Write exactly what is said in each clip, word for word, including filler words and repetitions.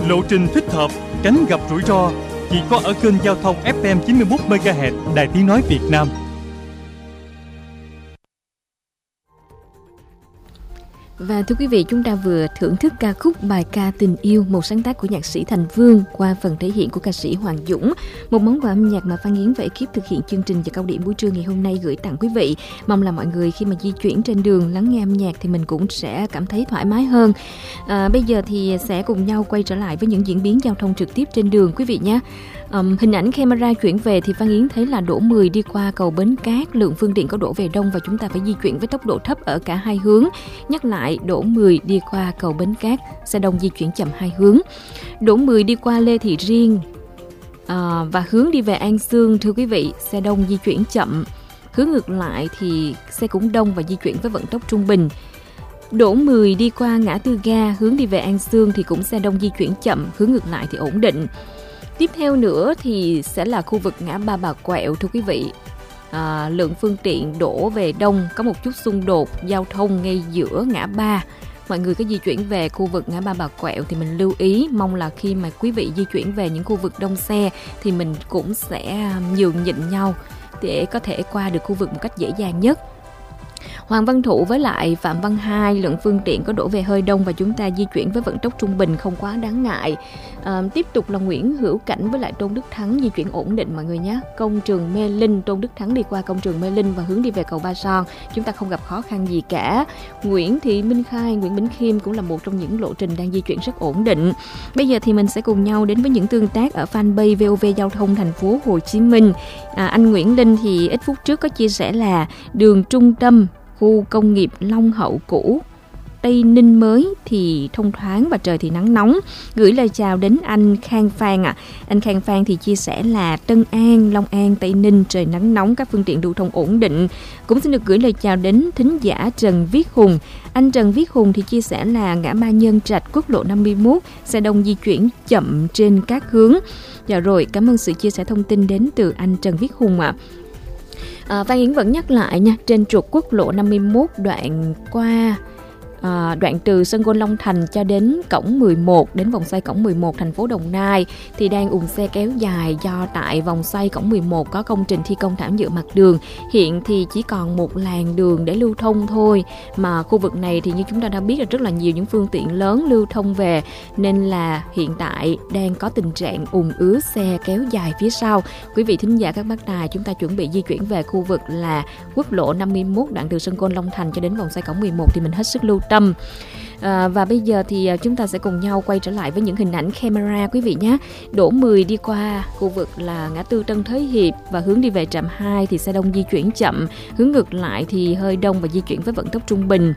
lộ trình thích hợp, tránh gặp rủi ro. Chỉ có ở kênh giao thông ép em chín mươi mốt mê ga héc Đài Tiếng nói Việt Nam. Và thưa quý vị, chúng ta vừa thưởng thức ca khúc Bài ca tình yêu, một sáng tác của nhạc sĩ Thành Vương qua phần thể hiện của ca sĩ Hoàng Dũng. Một món quà âm nhạc mà Phan Yến và ekip thực hiện chương trình và cao điểm buổi trưa ngày hôm nay gửi tặng quý vị. Mong là mọi người khi mà di chuyển trên đường lắng nghe âm nhạc thì mình cũng sẽ cảm thấy thoải mái hơn. À, bây giờ thì sẽ cùng nhau quay trở lại với những diễn biến giao thông trực tiếp trên đường quý vị nhé. Um, hình ảnh camera chuyển về thì Phan Yến thấy là đổ mười đi qua cầu Bến Cát, lượng phương tiện có đổ về đông và chúng ta phải di chuyển với tốc độ thấp ở cả hai hướng. Nhắc lại, đổ mười đi qua cầu Bến Cát, xe đông di chuyển chậm hai hướng. Đổ mười đi qua Lê Thị Riêng à, và hướng đi về An Sương, thưa quý vị, xe đông di chuyển chậm. Hướng ngược lại thì xe cũng đông và di chuyển với vận tốc trung bình. Đổ mười đi qua ngã tư ga, hướng đi về An Sương thì cũng xe đông di chuyển chậm, hướng ngược lại thì ổn định. Tiếp theo nữa thì sẽ là khu vực ngã ba Bà Quẹo, thưa quý vị. À, lượng phương tiện đổ về đông, có một chút xung đột giao thông ngay giữa ngã ba. Mọi người có di chuyển về khu vực ngã ba Bà Quẹo thì mình lưu ý, mong là khi mà quý vị di chuyển về những khu vực đông xe thì mình cũng sẽ nhường nhịn nhau để có thể qua được khu vực một cách dễ dàng nhất. Hoàng Văn Thụ với lại Phạm Văn Hai, lượng phương tiện có đổ về hơi đông và chúng ta di chuyển với vận tốc trung bình không quá đáng ngại. À, tiếp tục là Nguyễn Hữu Cảnh với lại Tôn Đức Thắng di chuyển ổn định mọi người nhé. Công trường Mê Linh, Tôn Đức Thắng đi qua công trường Mê Linh và hướng đi về cầu Ba Son, chúng ta không gặp khó khăn gì cả. Nguyễn Thị Minh Khai, Nguyễn Bỉnh Khiêm cũng là một trong những lộ trình đang di chuyển rất ổn định. Bây giờ thì mình sẽ cùng nhau đến với những tương tác ở fanpage vê o vê Giao thông Thành phố Hồ Chí Minh. À, anh Nguyễn Linh thì ít phút trước có chia sẻ là đường trung tâm khu công nghiệp Long Hậu cũ Tây Ninh mới thì thông thoáng và trời thì nắng nóng. Gửi lời chào đến anh Khang Phan ạ. À. Anh Khang Phan thì chia sẻ là Tân An, Long An, Tây Ninh trời nắng nóng, các phương tiện lưu thông ổn định. Cũng xin được gửi lời chào đến thính giả Trần Viết Hùng. Anh Trần Viết Hùng thì chia sẻ là ngã ba Nhân Trạch, quốc lộ năm mươi mốt, xe đông di chuyển chậm trên các hướng. Dạ rồi, cảm ơn sự chia sẻ thông tin đến từ anh Trần Viết Hùng ạ. À. À, Phan Yến vẫn nhắc lại nha, trên trục quốc lộ năm mươi mốt đoạn qua à, đoạn từ sân golf Long Thành cho đến cổng mười một, đến vòng xoay cổng mười một thành phố Đồng Nai thì đang ùn xe kéo dài do tại vòng xoay cổng mười một có công trình thi công thảm nhựa mặt đường. Hiện thì chỉ còn một làn đường để lưu thông thôi, mà khu vực này thì như chúng ta đã biết là rất là nhiều những phương tiện lớn lưu thông về, nên là hiện tại đang có tình trạng ùn ứ xe kéo dài phía sau. Quý vị thính giả các bác tài, chúng ta chuẩn bị di chuyển về khu vực là quốc lộ năm mươi mốt đoạn từ sân golf Long Thành cho đến vòng xoay cổng mười một thì mình hết sức lưu tâm. À, và bây giờ thì chúng ta sẽ cùng nhau quay trở lại với những hình ảnh camera quý vị nhé. Đổ mười đi qua khu vực là ngã tư Tân Thới Hiệp và hướng đi về trạm hai thì xe đông di chuyển chậm, hướng ngược lại thì hơi đông và di chuyển với vận tốc trung bình.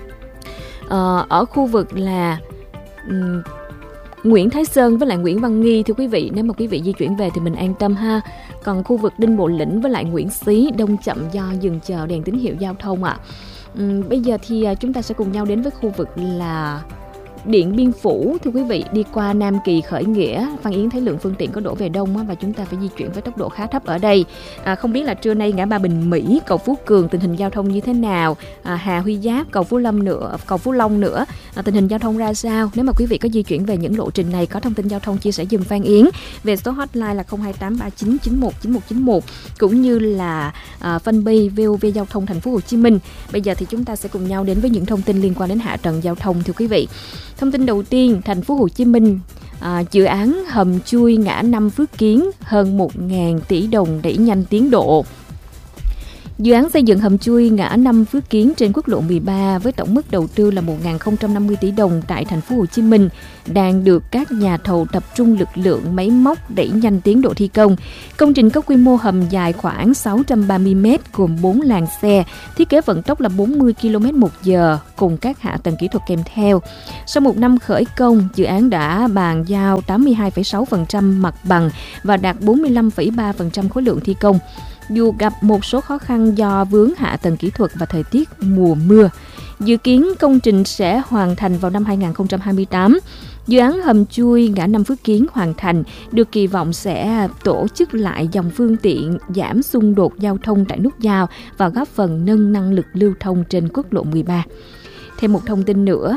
À, ở khu vực là um, Nguyễn Thái Sơn với lại Nguyễn Văn Nghi, thưa quý vị, nếu mà quý vị di chuyển về thì mình an tâm ha. Còn khu vực Đinh Bộ Lĩnh với lại Nguyễn Xí đông chậm do dừng chờ đèn tín hiệu giao thông ạ. À. Uhm, bây giờ thì chúng ta sẽ cùng nhau đến với khu vực là Điện Biên Phủ, thưa quý vị, đi qua Nam Kỳ Khởi Nghĩa. Phan Yến thấy lượng phương tiện có đổ về đông á, và chúng ta phải di chuyển với tốc độ khá thấp ở đây. À, không biết là trưa nay ngã ba Bình Mỹ, cầu Phú Cường tình hình giao thông như thế nào? À, Hà Huy Giáp, cầu Phú Lâm nữa, cầu Phú Long nữa, à, tình hình giao thông ra sao? Nếu mà quý vị có di chuyển về những lộ trình này, có thông tin giao thông chia sẻ giùm Phan Yến về số hotline là không hai tám ba chín chín một chín một chín một cũng như là à, fanpage vê o vê Giao thông Thành phố Hồ Chí Minh. Bây giờ thì chúng ta sẽ cùng nhau đến với những thông tin liên quan đến hạ tầng giao thông, thưa quý vị. Thông tin đầu tiên, Thành phố Hồ Chí Minh, à, dự án hầm chui ngã năm Phước Kiến hơn một nghìn tỷ đồng đẩy nhanh tiến độ. Dự án xây dựng hầm chui ngã năm Phước Kiến trên quốc lộ mười ba với tổng mức đầu tư là một nghìn không trăm năm mươi tỷ đồng tại Thành phố Hồ Chí Minh đang được các nhà thầu tập trung lực lượng máy móc đẩy nhanh tiến độ thi công. Công trình có quy mô hầm dài khoảng sáu trăm ba mươi mét gồm bốn làn xe, thiết kế vận tốc là bốn mươi ki lô mét một giờ cùng các hạ tầng kỹ thuật kèm theo. Sau một năm khởi công, dự án đã bàn giao tám mươi hai phẩy sáu phần trăm mặt bằng và đạt bốn mươi lăm phẩy ba phần trăm khối lượng thi công. Dù gặp một số khó khăn do vướng hạ tầng kỹ thuật và thời tiết mùa mưa, dự kiến công trình sẽ hoàn thành vào năm hai nghìn không trăm hai mươi tám. Dự án hầm chui ngã năm Phước Kiến hoàn thành được kỳ vọng sẽ tổ chức lại dòng phương tiện, giảm xung đột giao thông tại nút giao và góp phần nâng năng lực lưu thông trên quốc lộ mười ba. Thêm một thông tin nữa,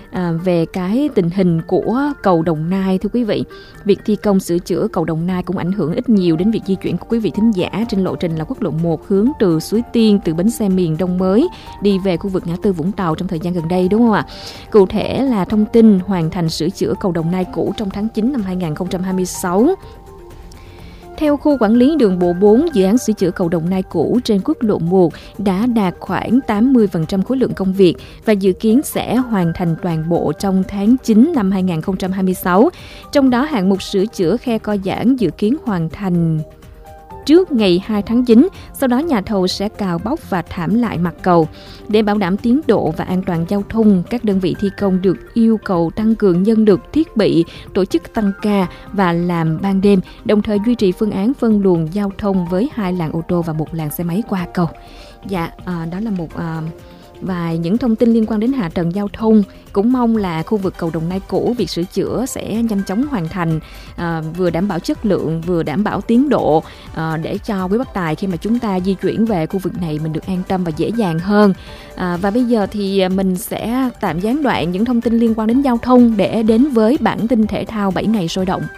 à, về cái tình hình của cầu Đồng Nai thưa quý vị. Việc thi công sửa chữa cầu Đồng Nai cũng ảnh hưởng ít nhiều đến việc di chuyển của quý vị thính giả trên lộ trình là quốc lộ một hướng từ Suối Tiên, từ bến xe miền Đông mới đi về khu vực ngã tư Vũng Tàu trong thời gian gần đây, đúng không ạ? Cụ thể là thông tin hoàn thành sửa chữa cầu Đồng Nai cũ trong tháng chín năm hai nghìn không trăm hai mươi sáu. Theo khu quản lý đường bộ bốn, dự án sửa chữa cầu Đồng Nai cũ trên quốc lộ một đã đạt khoảng tám mươi phần trăm khối lượng công việc và dự kiến sẽ hoàn thành toàn bộ trong tháng chín năm hai nghìn không trăm hai mươi sáu. Trong đó hạng mục sửa chữa khe co giãn dự kiến hoàn thành trước ngày hai tháng chín, sau đó nhà thầu sẽ cào bóc và thảm lại mặt cầu. Để bảo đảm tiến độ và an toàn giao thông, các đơn vị thi công được yêu cầu tăng cường nhân lực, thiết bị, tổ chức tăng ca và làm ban đêm, đồng thời duy trì phương án phân luồng giao thông với hai làn ô tô và một làn xe máy qua cầu. Dạ, à, đó là một... À, và những thông tin liên quan đến hạ tầng giao thông. Cũng mong là khu vực cầu Đồng Nai cũ việc sửa chữa sẽ nhanh chóng hoàn thành, à, vừa đảm bảo chất lượng vừa đảm bảo tiến độ, à, để cho quý bác tài khi mà chúng ta di chuyển về khu vực này mình được an tâm và dễ dàng hơn. À, và bây giờ thì mình sẽ tạm gián đoạn những thông tin liên quan đến giao thông để đến với bản tin thể thao bảy ngày sôi động.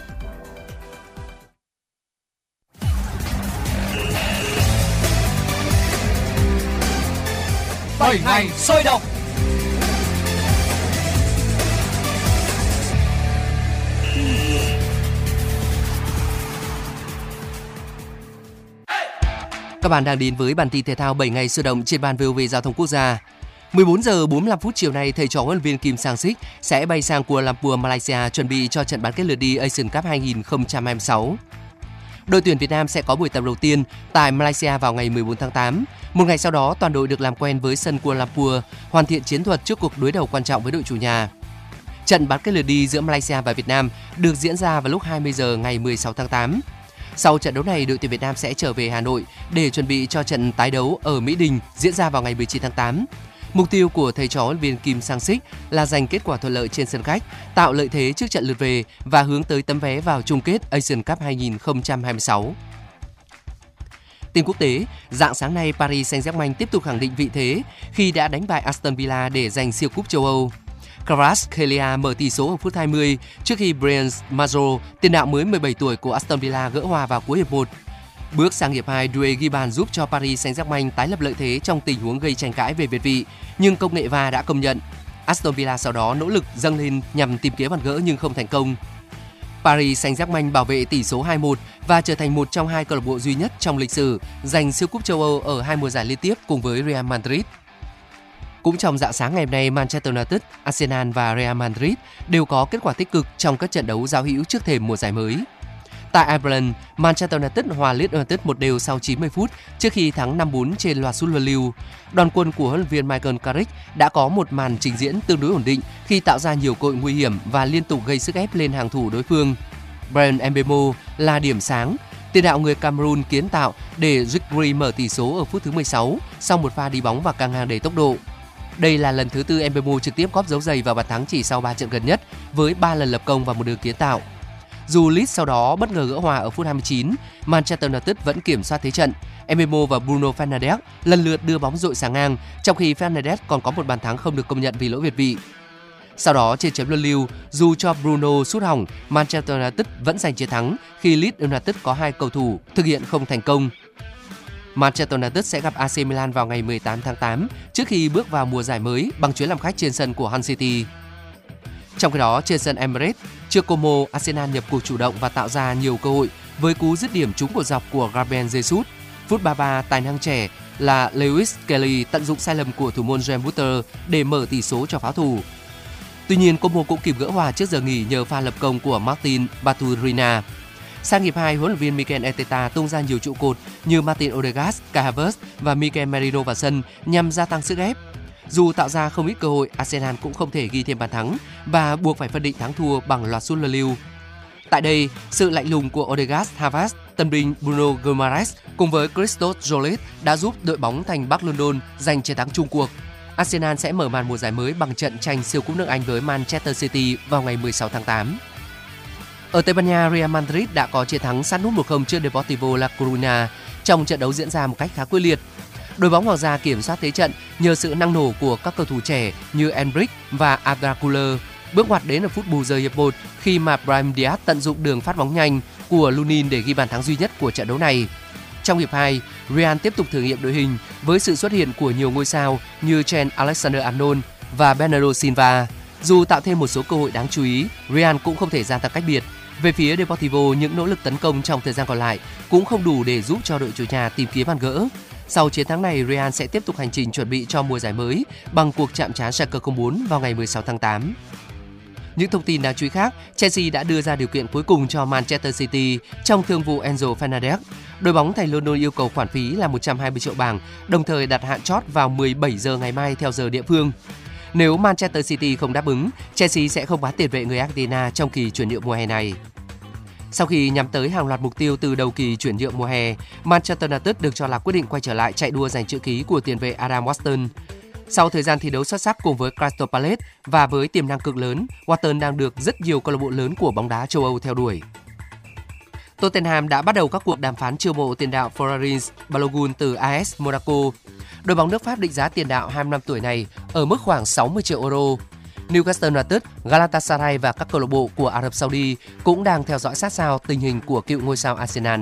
bảy ngày sôi động. Các bạn đang đến với bản tin thể thao bảy ngày sôi động trên ban vê o vê Giao thông Quốc gia. mười bốn giờ bốn mươi lăm phút chiều nay, thầy trò huấn luyện viên Kim Sang-sik sẽ bay sang Kuala Lumpur, Malaysia chuẩn bị cho trận bán kết lượt đi Asian Cup hai nghìn không trăm hai mươi sáu. Đội tuyển Việt Nam sẽ có buổi tập đầu tiên tại Malaysia vào ngày mười bốn tháng tám. Một ngày sau đó, toàn đội được làm quen với sân Kuala Lumpur, hoàn thiện chiến thuật trước cuộc đối đầu quan trọng với đội chủ nhà. Trận bán kết lượt đi giữa Malaysia và Việt Nam được diễn ra vào lúc hai mươi giờ ngày mười sáu tháng tám. Sau trận đấu này, đội tuyển Việt Nam sẽ trở về Hà Nội để chuẩn bị cho trận tái đấu ở Mỹ Đình diễn ra vào ngày mười chín tháng tám. Mục tiêu của thầy trò huấn luyện viên Kim Sang-sik là giành kết quả thuận lợi trên sân khách, tạo lợi thế trước trận lượt về và hướng tới tấm vé vào chung kết Asian Cup hai nghìn không trăm hai mươi sáu. Tin quốc tế, rạng sáng nay Paris Saint-Germain tiếp tục khẳng định vị thế khi đã đánh bại Aston Villa để giành siêu cúp châu Âu. Kvaratskhelia mở tỷ số ở phút hai mươi trước khi Bryan Mazo, tiền đạo mới mười bảy tuổi của Aston Villa gỡ hòa vào cuối hiệp một. Bước sang hiệp hai, Doué ghi bàn giúp cho Paris Saint-Germain tái lập lợi thế trong tình huống gây tranh cãi về việt vị, nhưng công nghệ vê a rờ đã công nhận. Aston Villa sau đó nỗ lực dâng lên nhằm tìm kiếm bàn gỡ nhưng không thành công. Paris Saint-Germain bảo vệ tỷ số hai một và trở thành một trong hai câu lạc bộ duy nhất trong lịch sử giành siêu cúp châu Âu ở hai mùa giải liên tiếp cùng với Real Madrid. Cũng trong rạng sáng ngày hôm nay, Manchester United, Arsenal và Real Madrid đều có kết quả tích cực trong các trận đấu giao hữu trước thềm mùa giải mới. Tại Ireland, Manchester United hòa Leeds United một đều sau chín mươi phút trước khi thắng năm bốn trên loạt sút luân lưu. Đoàn quân của huấn luyện viên Michael Carrick đã có một màn trình diễn tương đối ổn định khi tạo ra nhiều cơ hội nguy hiểm và liên tục gây sức ép lên hàng thủ đối phương. Bryan Mbeumo là điểm sáng. Tiền đạo người Cameroon kiến tạo để Zigri mở tỷ số ở phút thứ mười sáu sau một pha đi bóng và căng ngang đầy tốc độ. Đây là lần thứ tư Mbeumo trực tiếp góp dấu giày vào bàn thắng chỉ sau ba trận gần nhất với ba lần lập công và một đường kiến tạo. Dù Leeds sau đó bất ngờ gỡ hòa ở phút hai mươi chín, Manchester United vẫn kiểm soát thế trận. Mbeumo và Bruno Fernandes lần lượt đưa bóng dội sang ngang, trong khi Fernandes còn có một bàn thắng không được công nhận vì lỗi việt vị. Sau đó trên chấm luân lưu, dù cho Bruno sút hỏng, Manchester United vẫn giành chiến thắng khi Leeds United có hai cầu thủ thực hiện không thành công. Manchester United sẽ gặp a xê Milan vào ngày mười tám tháng tám trước khi bước vào mùa giải mới bằng chuyến làm khách trên sân của Hull City. Trong khi đó, trên sân Emirates, trước Como, Arsenal nhập cuộc chủ động và tạo ra nhiều cơ hội với cú dứt điểm trúng của dọc của Gabriel Jesus. Phút ba mươi ba, tài năng trẻ là Lewis Kelly tận dụng sai lầm của thủ môn Graham Potter để mở tỷ số cho pháo thủ. Tuy nhiên, Como cũng kịp gỡ hòa trước giờ nghỉ nhờ pha lập công của Martin Baturina. Sang hiệp hai, huấn luyện viên Mikel Arteta tung ra nhiều trụ cột như Martin Odegaard, Kai Havertz và Mikel Merino vào sân nhằm gia tăng sức ép. Dù tạo ra không ít cơ hội, Arsenal cũng không thể ghi thêm bàn thắng và buộc phải phân định thắng thua bằng loạt sút luân lưu. Tại đây, sự lạnh lùng của Odegaard, Havertz, tân binh Bruno Guimaraes cùng với Christos Jolet đã giúp đội bóng thành Bắc London giành chiến thắng chung cuộc. Arsenal sẽ mở màn mùa giải mới bằng trận tranh siêu cúp nước Anh với Manchester City vào ngày mười sáu tháng tám. Ở Tây Ban Nha, Real Madrid đã có chiến thắng sát nút một không trước Deportivo La Coruña trong trận đấu diễn ra một cách khá quyết liệt. Đội bóng Hoàng gia kiểm soát thế trận nhờ sự năng nổ của các cầu thủ trẻ như Endrick và Adrakuler. Bước ngoặt đến ở phút bù giờ hiệp một khi mà Brahim Diaz tận dụng đường phát bóng nhanh của Lunin để ghi bàn thắng duy nhất của trận đấu này. Trong hiệp hai, Real tiếp tục thử nghiệm đội hình với sự xuất hiện của nhiều ngôi sao như Trent Alexander-Arnold và Bernardo Silva. Dù tạo thêm một số cơ hội đáng chú ý, Real cũng không thể gian tăng cách biệt. Về phía Deportivo, những nỗ lực tấn công trong thời gian còn lại cũng không đủ để giúp cho đội chủ nhà tìm kiếm bàn gỡ. Sau chiến thắng này, Real sẽ tiếp tục hành trình chuẩn bị cho mùa giải mới bằng cuộc chạm trán Schalke không bốn vào ngày mười sáu tháng tám. Những thông tin đáng chú ý khác, Chelsea đã đưa ra điều kiện cuối cùng cho Manchester City trong thương vụ Enzo Fernandez. Đội bóng thành London yêu cầu khoản phí là một trăm hai mươi triệu bảng, đồng thời đặt hạn chót vào mười bảy giờ ngày mai theo giờ địa phương. Nếu Manchester City không đáp ứng, Chelsea sẽ không bán tiền vệ người Argentina trong kỳ chuyển nhượng mùa hè này. Sau khi nhắm tới hàng loạt mục tiêu từ đầu kỳ chuyển nhượng mùa hè, Manchester United được cho là quyết định quay trở lại chạy đua giành chữ ký của tiền vệ Adam Wharton. Sau thời gian thi đấu xuất sắc cùng với Crystal Palace và với tiềm năng cực lớn, Wharton đang được rất nhiều câu lạc bộ lớn của bóng đá châu Âu theo đuổi. Tottenham đã bắt đầu các cuộc đàm phán chiêu mộ tiền đạo Florin Balogun từ a ét Monaco. Đội bóng nước Pháp định giá tiền đạo hai mươi lăm tuổi này ở mức khoảng sáu mươi triệu euro. Newcastle United, Galatasaray và các câu lạc bộ của Ả Rập Saudi cũng đang theo dõi sát sao tình hình của cựu ngôi sao Arsenal.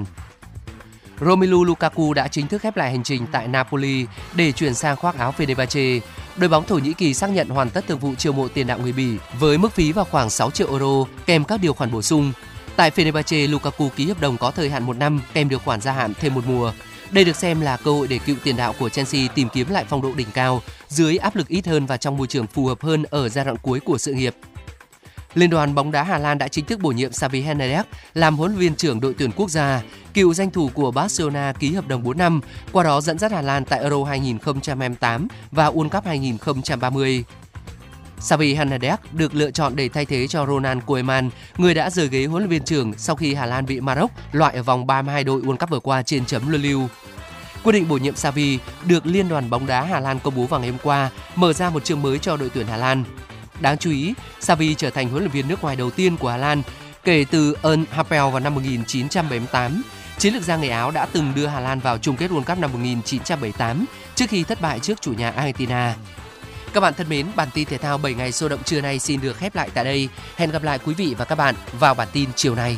Romelu Lukaku đã chính thức khép lại hành trình tại Napoli để chuyển sang khoác áo Fenerbahce. Đội bóng Thổ Nhĩ Kỳ xác nhận hoàn tất thương vụ chiêu mộ tiền đạo người Bỉ với mức phí vào khoảng sáu triệu euro kèm các điều khoản bổ sung. Tại Fenerbahce, Lukaku ký hợp đồng có thời hạn một năm kèm điều khoản gia hạn thêm một mùa. Đây được xem là cơ hội để cựu tiền đạo của Chelsea tìm kiếm lại phong độ đỉnh cao dưới áp lực ít hơn và trong môi trường phù hợp hơn ở giai đoạn cuối của sự nghiệp. Liên đoàn bóng đá Hà Lan đã chính thức bổ nhiệm Xavi Hernandez làm huấn luyện viên trưởng đội tuyển quốc gia. Cựu danh thủ của Barcelona ký hợp đồng bốn năm, qua đó dẫn dắt Hà Lan tại Euro hai không hai tám và World Cup hai không ba không. Xavi Hernandez được lựa chọn để thay thế cho Ronald Koeman, người đã rời ghế huấn luyện viên trưởng sau khi Hà Lan bị Maroc loại ở vòng ba mươi hai đội World Cup vừa qua trên chấm luân lưu. Quyết định bổ nhiệm Xavi được Liên đoàn bóng đá Hà Lan công bố vào ngày hôm qua, mở ra một chương mới cho đội tuyển Hà Lan. Đáng chú ý, Xavi trở thành huấn luyện viên nước ngoài đầu tiên của Hà Lan kể từ Ern Happel vào năm một nghìn chín trăm bảy mươi tám. Chiến lược gia người Áo đã từng đưa Hà Lan vào chung kết World Cup năm một nghìn chín trăm bảy mươi tám trước khi thất bại trước chủ nhà Argentina. Các bạn thân mến, bản tin thể thao bảy ngày sôi động trưa nay xin được khép lại tại đây. Hẹn gặp lại quý vị và các bạn vào bản tin chiều nay.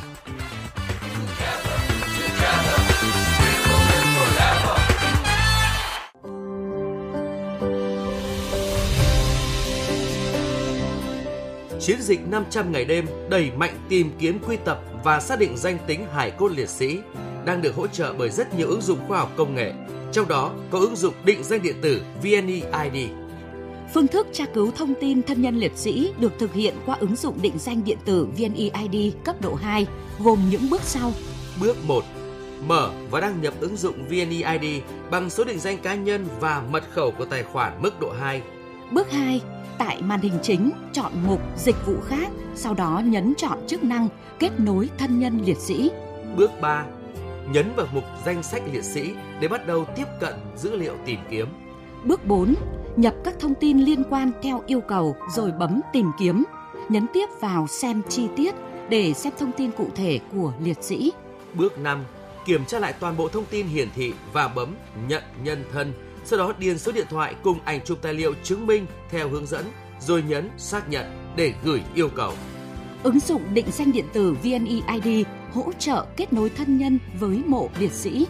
Chiến dịch năm trăm ngày đêm đẩy mạnh tìm kiếm, quy tập và xác định danh tính hài cốt liệt sĩ đang được hỗ trợ bởi rất nhiều ứng dụng khoa học công nghệ, trong đó có ứng dụng định danh điện tử vê en e i đê. Phương thức tra cứu thông tin thân nhân liệt sĩ được thực hiện qua ứng dụng định danh điện tử vê en e i đê cấp độ hai, gồm những bước sau. Bước một. Mở và đăng nhập ứng dụng vê en e i đê bằng số định danh cá nhân và mật khẩu của tài khoản mức độ hai. Bước hai. Tại màn hình chính, chọn mục Dịch vụ khác, sau đó nhấn chọn chức năng Kết nối thân nhân liệt sĩ. Bước ba. Nhấn vào mục Danh sách liệt sĩ để bắt đầu tiếp cận dữ liệu tìm kiếm. Bước bốn. Nhập các thông tin liên quan theo yêu cầu rồi bấm Tìm kiếm. Nhấn tiếp vào Xem chi tiết để xem thông tin cụ thể của liệt sĩ. Bước năm. Kiểm tra lại toàn bộ thông tin hiển thị và bấm Nhận nhân thân. Sau đó điền số điện thoại cùng ảnh chụp tài liệu chứng minh theo hướng dẫn, rồi nhấn Xác nhận để gửi yêu cầu. Ứng dụng định danh điện tử vê en e i đê hỗ trợ kết nối thân nhân với mộ liệt sĩ.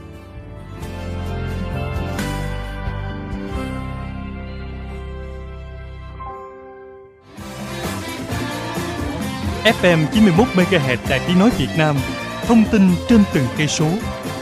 ép em chín mươi mốt mê ga héc Đài Tiếng nói Việt Nam, thông tin trên từng cây số.